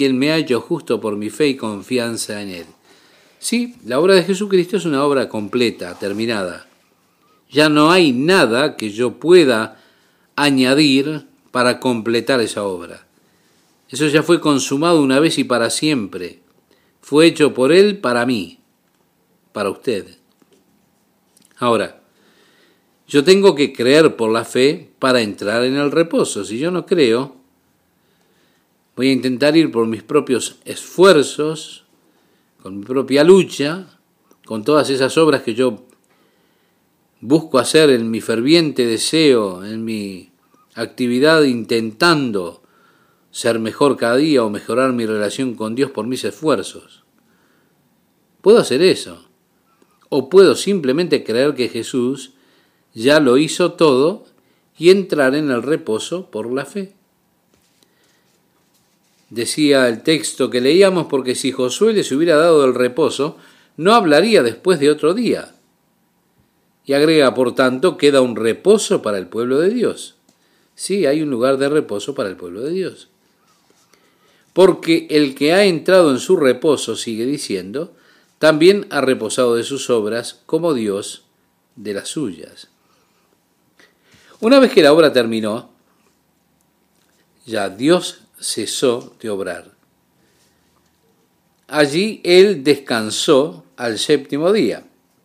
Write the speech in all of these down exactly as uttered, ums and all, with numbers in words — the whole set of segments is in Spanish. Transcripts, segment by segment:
quien me ha hecho justo por mi fe y confianza en Él. Sí, la obra de Jesucristo es una obra completa, terminada. Ya no hay nada que yo pueda añadir para completar esa obra. Eso ya fue consumado una vez y para siempre. Fue hecho por Él para mí, para usted. Ahora, yo tengo que creer por la fe para entrar en el reposo. Si yo no creo, voy a intentar ir por mis propios esfuerzos, con mi propia lucha, con todas esas obras que yo busco hacer en mi ferviente deseo, en mi actividad intentando ser mejor cada día o mejorar mi relación con Dios por mis esfuerzos. Puedo hacer eso. O puedo simplemente creer que Jesús ya lo hizo todo y entrar en el reposo por la fe. Decía el texto que leíamos, porque si Josué les hubiera dado el reposo, no hablaría después de otro día. Y agrega, por tanto, queda un reposo para el pueblo de Dios. Sí, hay un lugar de reposo para el pueblo de Dios. Porque el que ha entrado en su reposo, sigue diciendo, también ha reposado de sus obras como Dios de las suyas. Una vez que la obra terminó, ya Dios cesó de obrar. Allí Él descansó al séptimo día.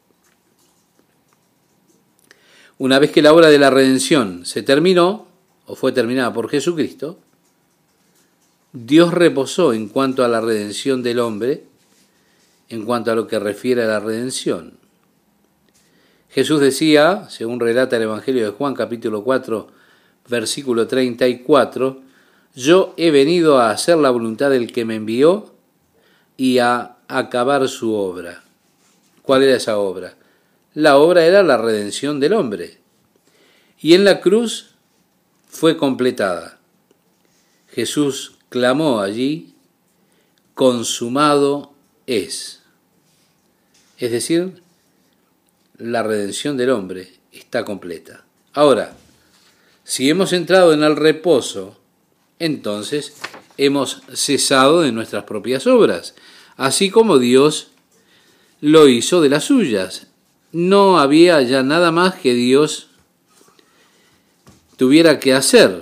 Una vez que la obra de la redención se terminó, o fue terminada por Jesucristo, Dios reposó en cuanto a la redención del hombre, en cuanto a lo que refiere a la redención. Jesús decía, según relata el Evangelio de Juan, capítulo cuatro, versículo treinta y cuatro, yo he venido a hacer la voluntad del que me envió y a acabar su obra. ¿Cuál era esa obra? La obra era la redención del hombre. Y en la cruz fue completada. Jesús clamó allí, consumado es. Es decir, la redención del hombre está completa. Ahora, si hemos entrado en el reposo, entonces hemos cesado de nuestras propias obras, así como Dios lo hizo de las suyas. No había ya nada más que Dios tuviera que hacer.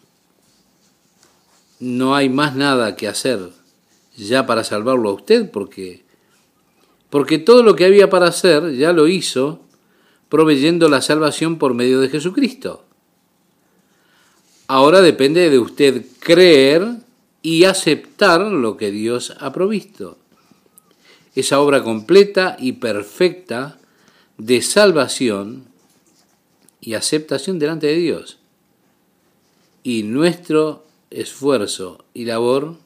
No hay más nada que hacer ya para salvarlo a usted, porque, porque todo lo que había para hacer ya lo hizo proveyendo la salvación por medio de Jesucristo. Ahora depende de usted creer y aceptar lo que Dios ha provisto. Esa obra completa y perfecta de salvación y aceptación delante de Dios. Y nuestro esfuerzo y labor,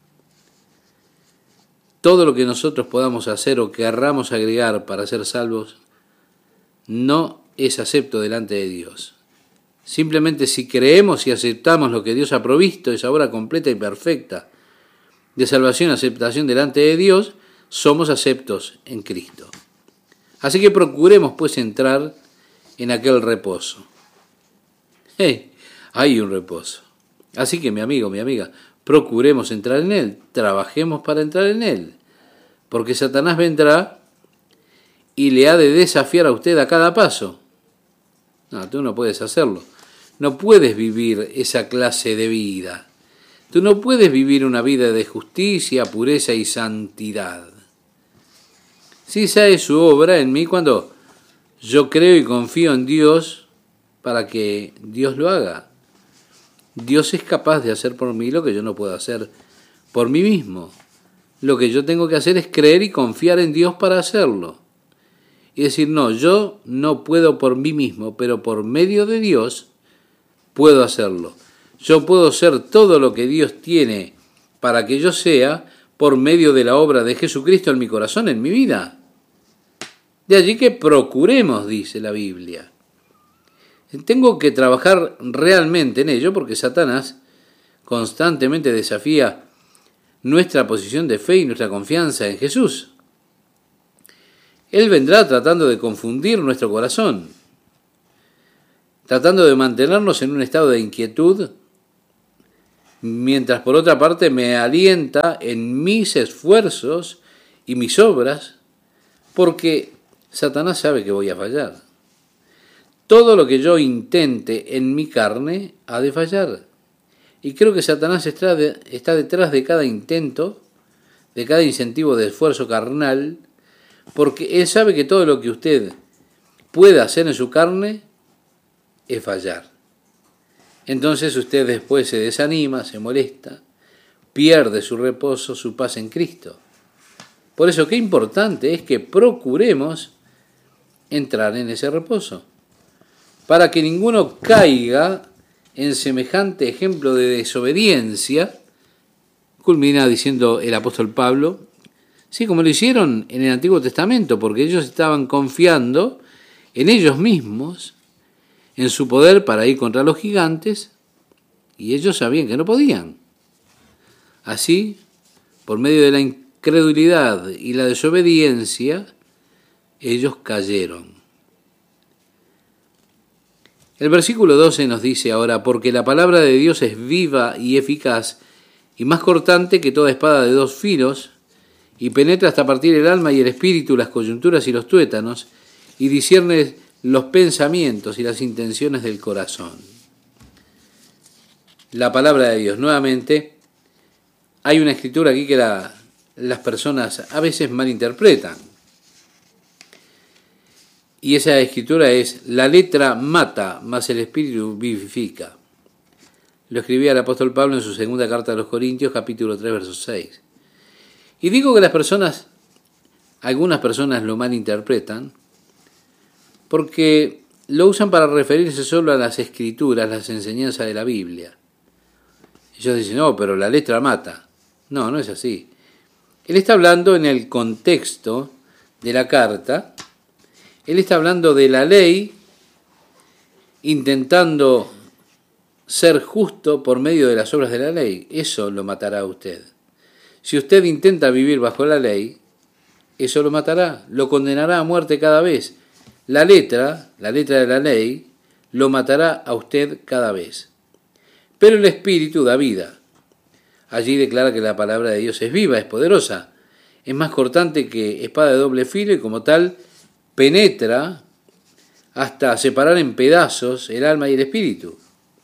todo lo que nosotros podamos hacer o querramos agregar para ser salvos, no es acepto delante de Dios. Simplemente si creemos y aceptamos lo que Dios ha provisto, esa obra completa y perfecta de salvación y aceptación delante de Dios, somos aceptos en Cristo. Así que procuremos pues entrar en aquel reposo. Hey, hay un reposo. Así que mi amigo, mi amiga, procuremos entrar en él, trabajemos para entrar en él, porque Satanás vendrá y le ha de desafiar a usted a cada paso. No, tú no puedes hacerlo. No puedes vivir esa clase de vida. Tú no puedes vivir una vida de justicia, pureza y santidad. Si esa es su obra en mí, cuando yo creo y confío en Dios para que Dios lo haga. Dios es capaz de hacer por mí lo que yo no puedo hacer por mí mismo. Lo que yo tengo que hacer es creer y confiar en Dios para hacerlo. Y decir, no, yo no puedo por mí mismo, pero por medio de Dios puedo hacerlo. Yo puedo ser todo lo que Dios tiene para que yo sea por medio de la obra de Jesucristo en mi corazón, en mi vida. De allí que procuremos, dice la Biblia. Tengo que trabajar realmente en ello porque Satanás constantemente desafía nuestra posición de fe y nuestra confianza en Jesús. Él vendrá tratando de confundir nuestro corazón, tratando de mantenernos en un estado de inquietud mientras por otra parte me alienta en mis esfuerzos y mis obras, porque Satanás sabe que voy a fallar. Todo lo que yo intente en mi carne ha de fallar. Y creo que Satanás está, de, está detrás de cada intento, de cada incentivo de esfuerzo carnal, porque él sabe que todo lo que usted pueda hacer en su carne es fallar. Entonces usted después se desanima, se molesta, pierde su reposo, su paz en Cristo. Por eso qué importante es que procuremos entrar en ese reposo, para que ninguno caiga en semejante ejemplo de desobediencia, culmina diciendo el apóstol Pablo, sí, como lo hicieron en el Antiguo Testamento, porque ellos estaban confiando en ellos mismos, en su poder para ir contra los gigantes, y ellos sabían que no podían. Así, por medio de la incredulidad y la desobediencia, ellos cayeron. El versículo doce nos dice ahora, porque la palabra de Dios es viva y eficaz, y más cortante que toda espada de dos filos, y penetra hasta partir el alma y el espíritu, las coyunturas y los tuétanos, y discierne los pensamientos y las intenciones del corazón. La palabra de Dios. Nuevamente, hay una escritura aquí que la, las personas a veces malinterpretan. Y esa escritura es, la letra mata, mas el espíritu vivifica. Lo escribía el apóstol Pablo en su segunda carta a los Corintios, capítulo tres, verso seis. Y digo que las personas, algunas personas lo malinterpretan, porque lo usan para referirse solo a las escrituras, las enseñanzas de la Biblia. Ellos dicen, no, pero la letra mata. No, no es así. Él está hablando en el contexto de la carta, él está hablando de la ley, intentando ser justo por medio de las obras de la ley. Eso lo matará a usted. Si usted intenta vivir bajo la ley, eso lo matará, lo condenará a muerte cada vez. La letra, la letra de la ley, lo matará a usted cada vez. Pero el Espíritu da vida. Allí declara que la palabra de Dios es viva, es poderosa, es más cortante que espada de doble filo y como tal penetra hasta separar en pedazos el alma y el espíritu.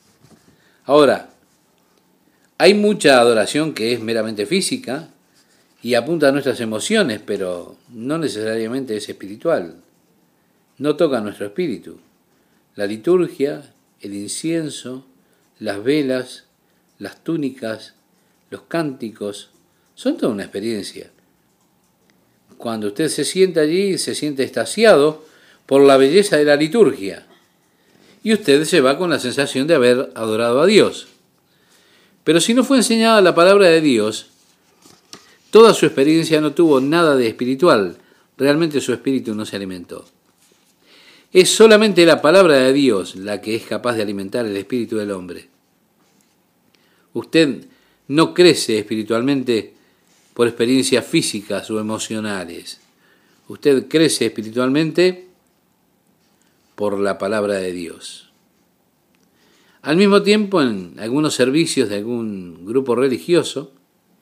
Ahora, hay mucha adoración que es meramente física y apunta a nuestras emociones, pero no necesariamente es espiritual. No toca nuestro espíritu. La liturgia, el incienso, las velas, las túnicas, los cánticos, son toda una experiencia. Cuando usted se sienta allí, se siente extasiado por la belleza de la liturgia. Y usted se va con la sensación de haber adorado a Dios. Pero si no fue enseñada la palabra de Dios, toda su experiencia no tuvo nada de espiritual. Realmente su espíritu no se alimentó. Es solamente la palabra de Dios la que es capaz de alimentar el espíritu del hombre. Usted no crece espiritualmente por experiencias físicas o emocionales. Usted crece espiritualmente por la palabra de Dios. Al mismo tiempo, en algunos servicios de algún grupo religioso,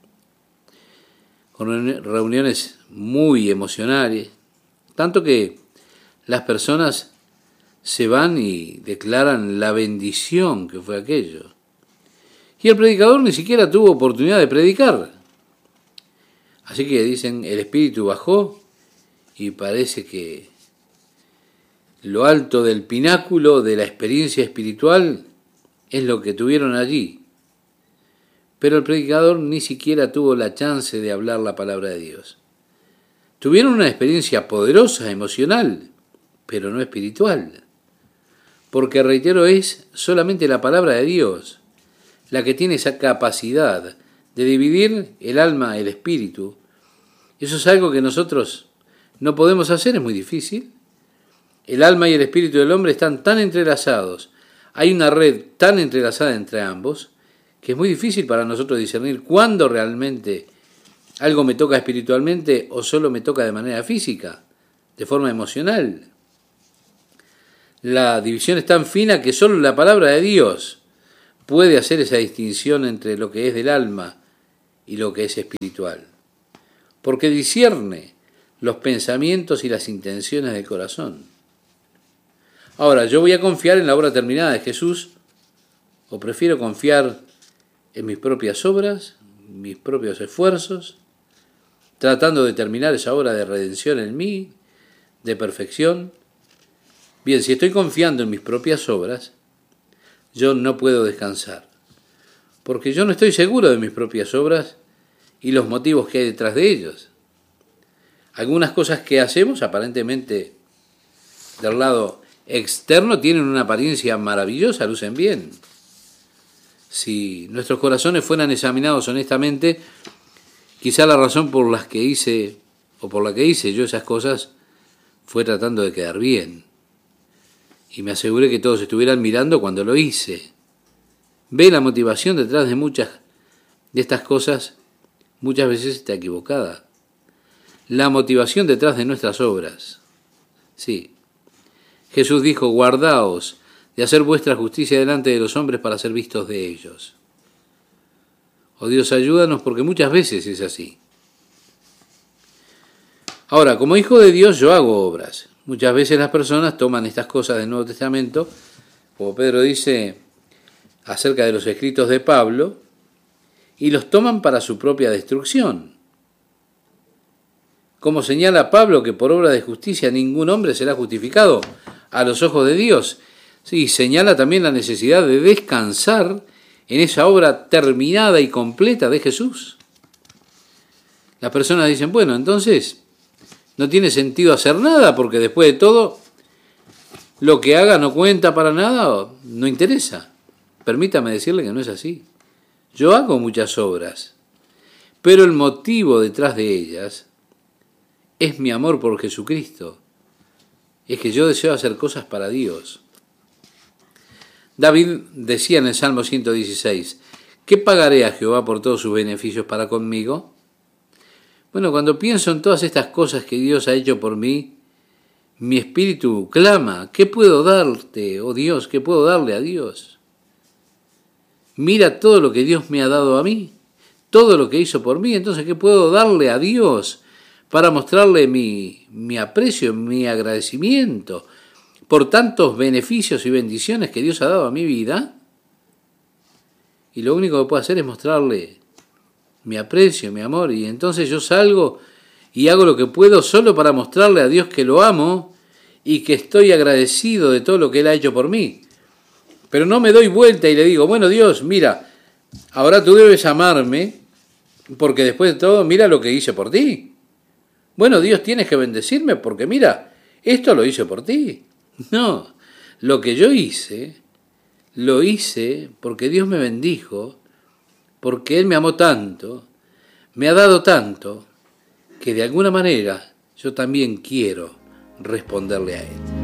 con reuniones muy emocionales, tanto que las personas se van y declaran la bendición que fue aquello. Y el predicador ni siquiera tuvo oportunidad de predicar. Así que dicen, el espíritu bajó y parece que lo alto del pináculo de la experiencia espiritual es lo que tuvieron allí. Pero el predicador ni siquiera tuvo la chance de hablar la palabra de Dios. Tuvieron una experiencia poderosa, emocional, pero no espiritual. Porque, reitero, es solamente la palabra de Dios la que tiene esa capacidad de dividir el alma y el espíritu. Eso es algo que nosotros no podemos hacer, es muy difícil. El alma y el espíritu del hombre están tan entrelazados, hay una red tan entrelazada entre ambos, que es muy difícil para nosotros discernir cuándo realmente algo me toca espiritualmente o solo me toca de manera física, de forma emocional. La división es tan fina que solo la palabra de Dios puede hacer esa distinción entre lo que es del alma y lo que es espiritual, porque discierne los pensamientos y las intenciones del corazón. Ahora, ¿yo voy a confiar en la obra terminada de Jesús o prefiero confiar en mis propias obras, mis propios esfuerzos, tratando de terminar esa obra de redención en mí, de perfección? Bien, si estoy confiando en mis propias obras, yo no puedo descansar, porque yo no estoy seguro de mis propias obras y los motivos que hay detrás de ellos. Algunas cosas que hacemos, aparentemente del lado externo, tienen una apariencia maravillosa, lucen bien. Si nuestros corazones fueran examinados honestamente, quizá la razón por las que hice, o por la que hice yo esas cosas, fue tratando de quedar bien. Y me aseguré que todos estuvieran mirando cuando lo hice. Ve, la motivación detrás de muchas de estas cosas muchas veces está equivocada. La motivación detrás de nuestras obras. Sí. Jesús dijo: guardaos de hacer vuestra justicia delante de los hombres para ser vistos de ellos. Oh Dios, ayúdanos, porque muchas veces es así. Ahora, como hijo de Dios, yo hago obras. Muchas veces las personas toman estas cosas del Nuevo Testamento, como Pedro dice acerca de los escritos de Pablo, y los toman para su propia destrucción. Como señala Pablo que por obra de justicia ningún hombre será justificado a los ojos de Dios. Sí, señala también la necesidad de descansar en esa obra terminada y completa de Jesús. Las personas dicen: bueno, entonces no tiene sentido hacer nada, porque después de todo, lo que haga no cuenta para nada o no interesa. Permítame decirle que no es así. Yo hago muchas obras, pero el motivo detrás de ellas es mi amor por Jesucristo. Es que yo deseo hacer cosas para Dios. David decía en el Salmo ciento dieciséis: ¿qué pagaré a Jehová por todos sus beneficios para conmigo? Bueno, cuando pienso en todas estas cosas que Dios ha hecho por mí, mi espíritu clama: ¿qué puedo darte, oh Dios? ¿Qué puedo darle a Dios? Mira todo lo que Dios me ha dado a mí, todo lo que hizo por mí. Entonces, ¿qué puedo darle a Dios para mostrarle mi, mi aprecio, mi agradecimiento por tantos beneficios y bendiciones que Dios ha dado a mi vida? Y lo único que puedo hacer es mostrarle mi aprecio, mi amor, y entonces yo salgo y hago lo que puedo solo para mostrarle a Dios que lo amo y que estoy agradecido de todo lo que Él ha hecho por mí. Pero no me doy vuelta y le digo: bueno, Dios, mira, ahora tú debes amarme, porque después de todo, mira lo que hice por ti. Bueno, Dios, tienes que bendecirme, porque mira, esto lo hice por ti. No, lo que yo hice, lo hice porque Dios me bendijo, porque Él me amó tanto, me ha dado tanto, que de alguna manera yo también quiero responderle a Él.